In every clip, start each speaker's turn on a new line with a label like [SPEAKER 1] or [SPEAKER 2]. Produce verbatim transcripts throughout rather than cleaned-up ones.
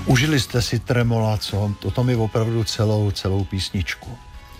[SPEAKER 1] Užili jste si Tremola, co? To tam je opravdu celou, celou písničku.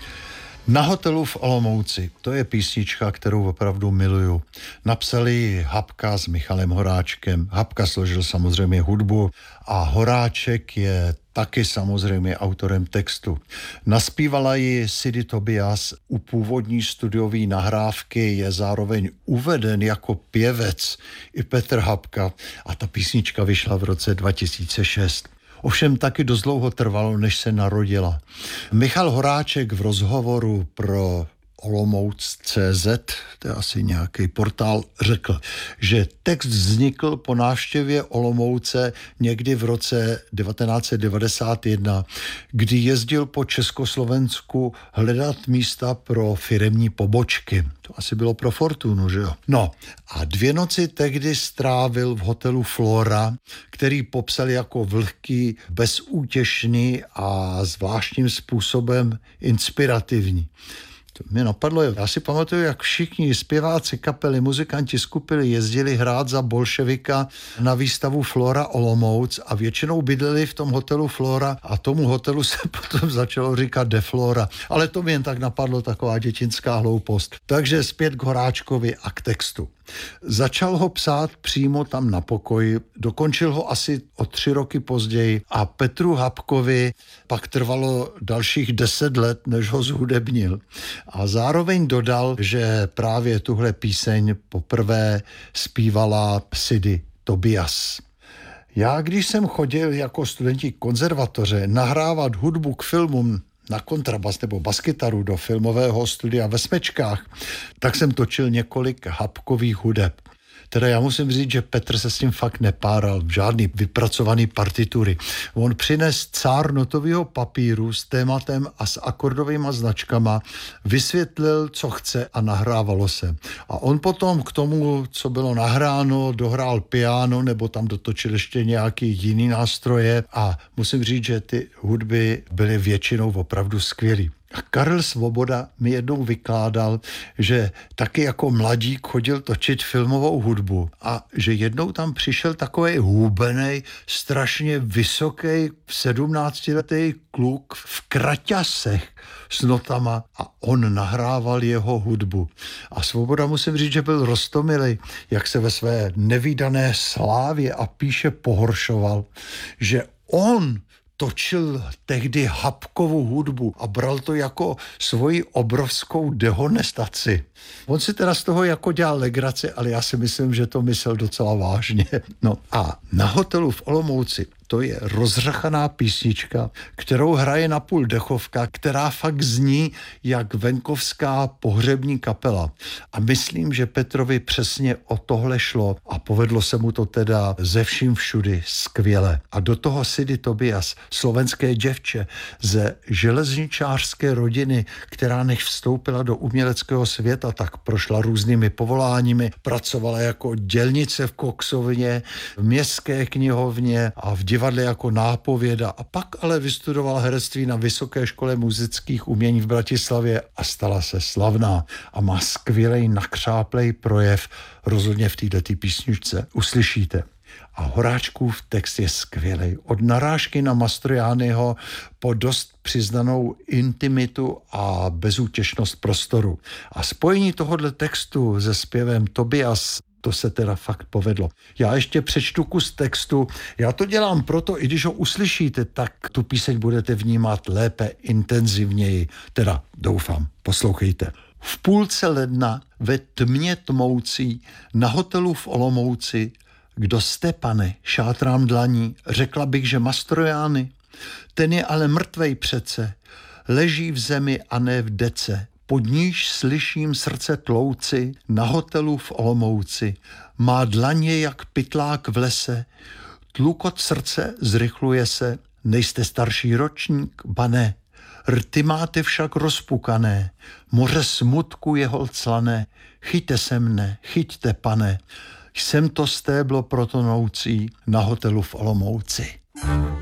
[SPEAKER 1] Na hotelu v Olomouci, to je písnička, kterou opravdu miluju. Napsali ji Habka s Michalem Horáčkem. Habka složil samozřejmě hudbu a Horáček je taky samozřejmě autorem textu. Naspívala ji Sidy Tobias, u původní studiové nahrávky je zároveň uveden jako pěvec i Petr Habka a ta písnička vyšla v roce dva tisíce šest. Ovšem taky dost dlouho trvalo, než se narodila. Michal Horáček v rozhovoru pro Olomouc tečka cé zet, to je asi nějaký portál, řekl, že text vznikl po návštěvě Olomouce někdy v roce devatenáct set devadesát jedna, kdy jezdil po Československu hledat místa pro firemní pobočky. To asi bylo pro Fortunu, že jo? No a dvě noci tehdy strávil v hotelu Flora, který popsal jako vlhký, bezútěšný a zvláštním způsobem inspirativní. To mě napadlo, já si pamatuju, jak všichni zpěváci, kapely, muzikanti, skupiny jezdili hrát za bolševika na výstavu Flora Olomouc a většinou bydleli v tom hotelu Flora a tomu hotelu se potom začalo říkat De Flora. Ale to mě jen tak napadlo, taková dětinská hloupost. Takže zpět k Horáčkovi a k textu. Začal ho psát přímo tam na pokoji, dokončil ho asi o tři roky později a Petru Habkovi pak trvalo dalších deset let, než ho zhudebnil. A zároveň dodal, že právě tuhle píseň poprvé zpívala Sidy Tobias. Já, když jsem chodil jako studenti konzervatoře nahrávat hudbu k filmům na kontrabas nebo baskytaru do filmového studia ve Smečkách, tak jsem točil několik Habkových hudeb. Teda já musím říct, že Petr se s tím fakt nepáral, žádný vypracovaný partitury. On přines cár notového papíru s tématem a s akordovými značkama, vysvětlil, co chce a nahrávalo se. A on potom k tomu, co bylo nahráno, dohrál piano nebo tam dotočil ještě nějaký jiný nástroje a musím říct, že ty hudby byly většinou opravdu skvělý. A Karel Svoboda mi jednou vykládal, že taky jako mladík chodil točit filmovou hudbu a že jednou tam přišel takovej hubenej, strašně vysoký sedmnáctiletý kluk v kraťasech s notama a on nahrával jeho hudbu. A Svoboda, musím říct, že byl roztomilý, jak se ve své nevídané slávě a píše pohoršoval, že on točil tehdy Habkovu hudbu a bral to jako svoji obrovskou dehonestaci. On si teda z toho jako dělal legraci, ale já si myslím, že to myslel docela vážně. No a na hotelu v Olomouci to je rozřachaná písnička, kterou hraje napůl dechovka, která fakt zní jak venkovská pohřební kapela. A myslím, že Petrovi přesně o tohle šlo a povedlo se mu to teda ze vším všudy skvěle. A do toho Sidy Tobias, slovenské děvče ze železničářské rodiny, která než vstoupila do uměleckého světa, tak prošla různými povoláními, pracovala jako dělnice v koksovně, v městské knihovně a v divadle jako nápověda a pak ale vystudovala herectví na Vysoké škole muzických umění v Bratislavě a stala se slavná a má skvělej nakřáplej projev rozhodně v této písničce. Uslyšíte. A Horáčkův text je skvělej. Od narážky na Mastroianniho po dost přiznanou intimitu a bezútěšnost prostoru. A spojení tohohle textu se zpěvem Tobias, to se teda fakt povedlo. Já ještě přečtu kus textu. Já to dělám proto, i když ho uslyšíte, tak tu píseň budete vnímat lépe, intenzivněji. Teda doufám, poslouchejte. V půlce ledna ve tmě tmoucí na hotelu v Olomouci, kdo jste, pane, šátrám dlaní, řekla bych, že Mastroianni. Ten je ale mrtvej přece, leží v zemi a ne v dece. Pod níž slyším srdce tlouci na hotelu v Olomouci. Má dlaně jak pytlák v lese, tlukot srdce zrychluje se, nejste starší ročník, ba ne. Rty máte však rozpukané, moře smutku je holclané. Chyťte se mne, chyťte, pane, jsem to stéblo protonoucí na hotelu v Olomouci.